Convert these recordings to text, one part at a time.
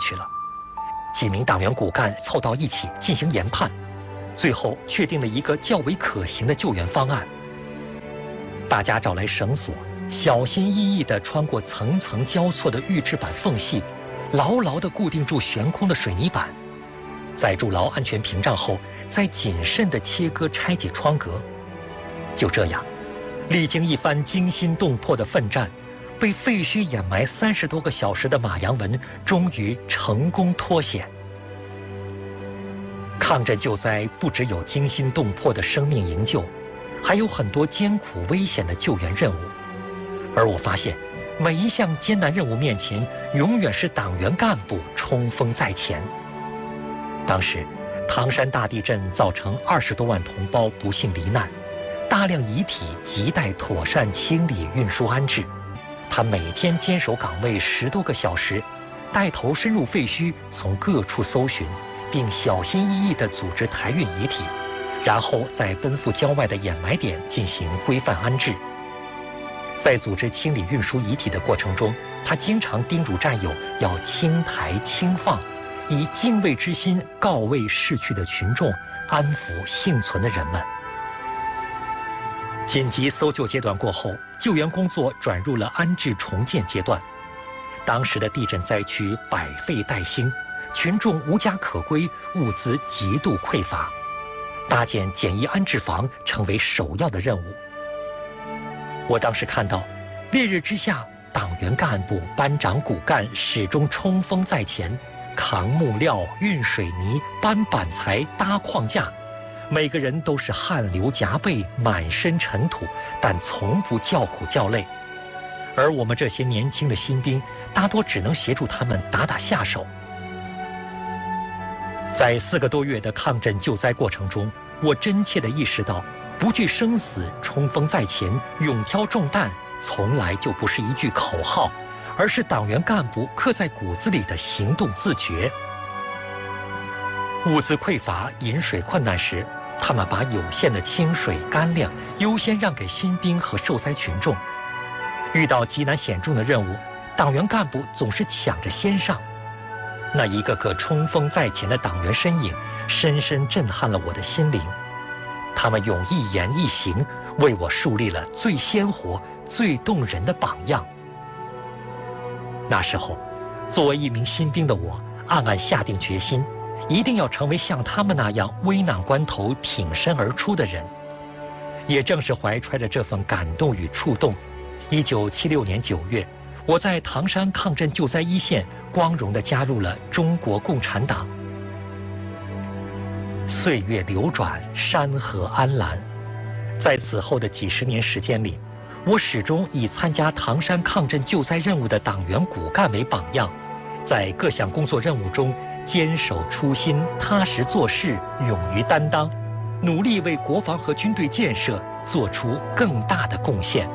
去了。几名党员骨干凑到一起进行研判，最后确定了一个较为可行的救援方案。大家找来绳索，小心翼翼地穿过层层交错的预制板缝隙，牢牢地固定住悬空的水泥板。在筑牢安全屏障后，再谨慎地切割拆解窗格。就这样，历经一番惊心动魄的奋战，被废墟掩埋30多个小时的马阳文终于成功脱险。抗震救灾不只有惊心动魄的生命营救，还有很多艰苦危险的救援任务。而我发现，每一项艰难任务面前，永远是党员干部冲锋在前。当时，唐山大地震造成20多万同胞不幸罹难，大量遗体亟待妥善清理、运输、安置。他每天坚守岗位10多个小时，带头深入废墟，从各处搜寻，并小心翼翼地组织抬运遗体，然后再奔赴郊外的掩埋点进行规范安置。在组织清理运输遗体的过程中，他经常叮嘱战友要轻抬轻放，以敬畏之心告慰逝去的群众，安抚幸存的人们。紧急搜救阶段过后，救援工作转入了安置重建阶段。当时的地震灾区百废待兴，群众无家可归，物资极度匮乏，搭建简易安置房成为首要的任务。我当时看到，烈日之下，党员干部、班长骨干始终冲锋在前，扛木料、运水泥、搬板材、搭框架，每个人都是汗流浃背、满身尘土，但从不叫苦叫累。而我们这些年轻的新兵，大多只能协助他们打打下手。在4个多月的抗震救灾过程中，我真切地意识到，不惧生死、冲锋在前、勇挑重担，从来就不是一句口号，而是党员干部刻在骨子里的行动自觉。物资匮乏、饮水困难时，他们把有限的清水、干粮优先让给新兵和受灾群众。遇到极难险重的任务，党员干部总是抢着先上。那一个个冲锋在前的党员身影，深深震撼了我的心灵。他们用一言一行为我树立了最鲜活、最动人的榜样。那时候，作为一名新兵的我，暗暗下定决心，一定要成为像他们那样危难关头挺身而出的人。也正是怀揣着这份感动与触动，1976年9月，我在唐山抗震救灾一线光荣地加入了中国共产党。岁月流转，山河安澜。在此后的几十年时间里，我始终以参加唐山抗震救灾任务的党员骨干为榜样，在各项工作任务中坚守初心，踏实做事，勇于担当，努力为国防和军队建设做出更大的贡献。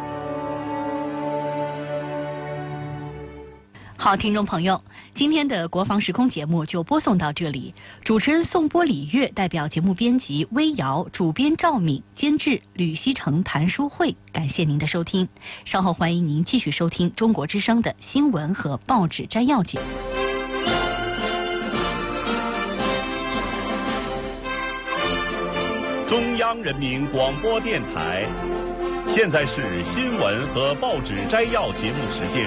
好，听众朋友，今天的国防时空节目就播送到这里。主持人宋波、李月，代表节目编辑微瑶，主编赵敏，监制吕希成、谭淑慧。感谢您的收听，稍后欢迎您继续收听中国之声的新闻和报纸摘要节目。 中央人民广播电台，现在是新闻和报纸摘要节目时间。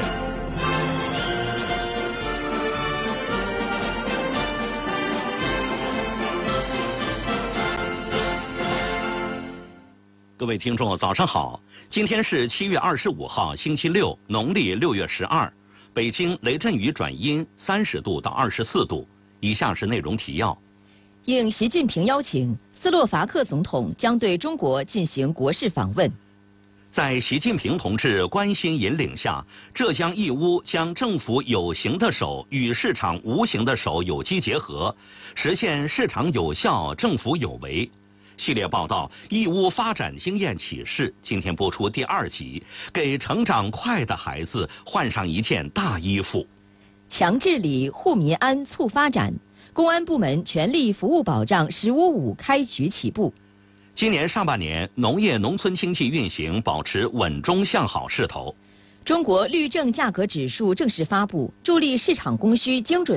各位听众，早上好！今天是7月25号，星期六，农历6月12。北京雷阵雨转阴，30度到24度。以下是内容提要： 应习近平邀请，斯洛伐克总统将对中国进行国事访问。 在习近平同志关心引领下，浙江义乌将政府有形的手与市场无形的手有机结合，实现市场有效、政府有为。系列报道《义乌发展经验启示》今天播出第2集，给成长快的孩子换上一件大衣服。 强治理、护民安、促发展，公安部门全力服务保障“15.5”开局起步。 今年上半年，农业农村经济运行保持稳中向好势头。 中国绿证价格指数正式发布，助力市场供需精准